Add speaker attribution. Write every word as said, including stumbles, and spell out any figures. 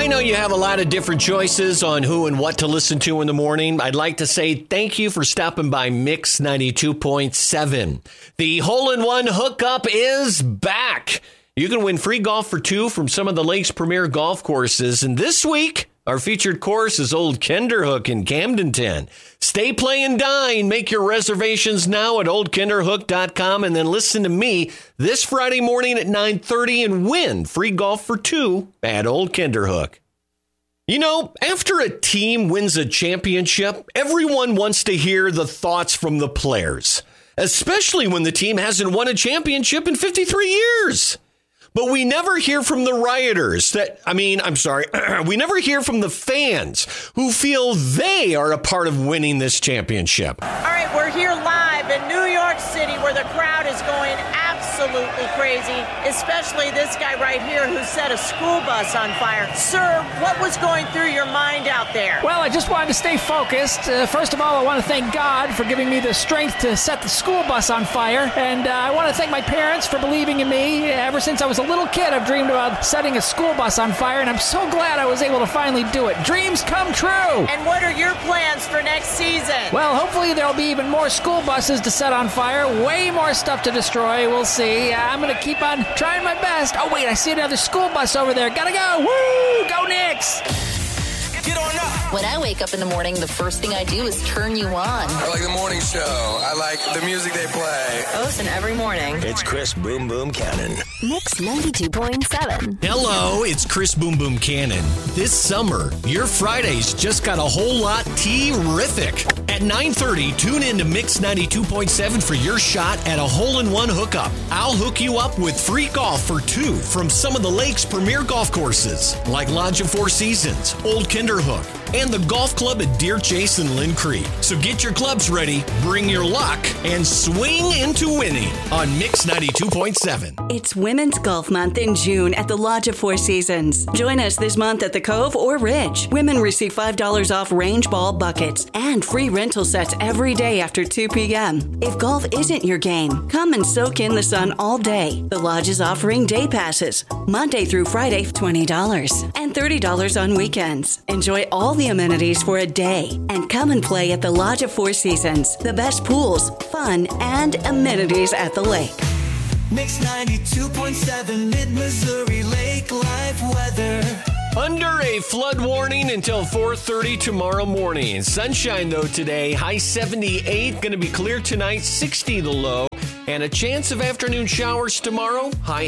Speaker 1: I know you have a lot of different choices on who and what to listen to in the morning. I'd like to say thank you for stopping by Mix ninety-two point seven. The hole-in-one hookup is back. You can win free golf for two from some of the lake's premier golf courses. And this week, our featured course is Old Kinderhook in Camdenton. Stay, play, and dine. Make your reservations now at old kinderhook dot com and then listen to me this Friday morning at nine thirty and win free golf for two at Old Kinderhook. You know, after a team wins a championship, everyone wants to hear the thoughts from the players, especially when the team hasn't won a championship in fifty-three years. But we never hear from the rioters that, I mean, I'm sorry, we never hear from the fans who feel they are a part of winning this championship.
Speaker 2: All right, we're here live in New York City where the crowd is going absolutely crazy, especially this guy right here who set a school bus on fire. Sir, what was going through your mind out there?
Speaker 3: Well, I just wanted to stay focused. Uh, first of all, I want to thank God for giving me the strength to set the school bus on fire. And uh, I want to thank my parents for believing in me. Ever since I was a little kid, I've dreamed about setting a school bus on fire, and I'm so glad I was able to finally do it. Dreams come true!
Speaker 2: And what are your plans for next season?
Speaker 3: Well, hopefully there'll be even more school buses to set on fire, way more stuff to destroy. We'll see. Uh, I'm going to keep on trying my best. Oh, wait, I see another school bus over there. Gotta go! Woo! Go Knicks!
Speaker 4: Get on up.
Speaker 5: When I wake up in the morning, the first thing I do is turn you on.
Speaker 4: I like the morning show. I like the music they play.
Speaker 5: I listen every morning.
Speaker 6: It's Chris Boom Boom Cannon.
Speaker 7: Mix ninety-two point seven.
Speaker 1: Hello, it's Chris Boom Boom Cannon. This summer, your Fridays just got a whole lot terrific. At nine thirty, tune in to Mix ninety-two point seven for your shot at a hole-in-one hookup. I'll hook you up with free golf for two from some of the lake's premier golf courses, like Lodge of Four Seasons, Old Kinderhook, and the golf club at Deer Chase and Lynn Creek. So get your clubs ready, bring your luck, and swing into winning on Mix ninety-two point seven.
Speaker 8: It's Women's Golf Month in June at the Lodge of Four Seasons. Join us this month at the Cove or Ridge. Women receive five dollars off range ball buckets and free rental sets every day after two p.m. If golf isn't your game, come and soak in the sun all day. The Lodge is offering day passes, Monday through Friday, twenty dollars, and thirty dollars on weekends. Enjoy all the amenities for a day and come and play at the Lodge of Four Seasons. The best pools, fun, and amenities at the lake.
Speaker 9: Mix ninety-two point seven, Mid-Missouri Lake Life weather.
Speaker 1: Under a flood warning until four thirty tomorrow morning. Sunshine, though, today. High seventy-eight. Going to be clear tonight. sixty the low. And a chance of afternoon showers tomorrow. High